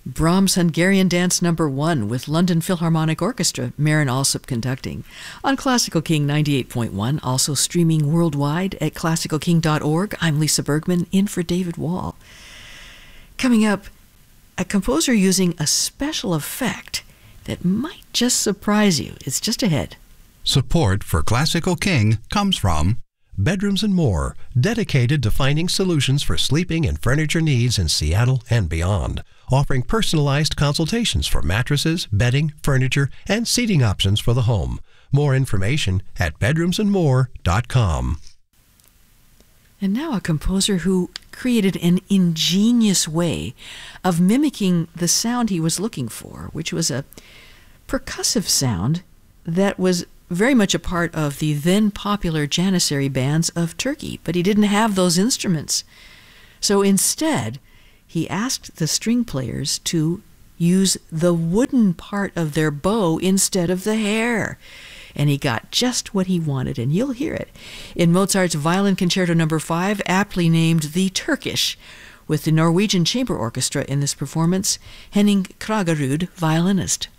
Brahms' Hungarian Dance No. 1 with London Philharmonic Orchestra, Marin Alsop conducting. On Classical King 98.1, also streaming worldwide at classicalking.org. I'm Lisa Bergman, in for David Wall. Coming up, a composer using a special effect that might just surprise you. It's just ahead. Support for Classical King comes from Bedrooms and More, dedicated to finding solutions for sleeping and furniture needs in Seattle and beyond, offering personalized consultations for mattresses, bedding, furniture, and seating options for the home. More information at bedroomsandmore.com. And now a composer who created an ingenious way of mimicking the sound he was looking for, which was a percussive sound that was very much a part of the then popular Janissary bands of Turkey, but he didn't have those instruments. So instead, he asked the string players to use the wooden part of their bow instead of the hair. And he got just what he wanted, and you'll hear it in Mozart's Violin Concerto No. 5, aptly named The Turkish, with the Norwegian Chamber Orchestra in this performance, Henning Kragerud, violinist.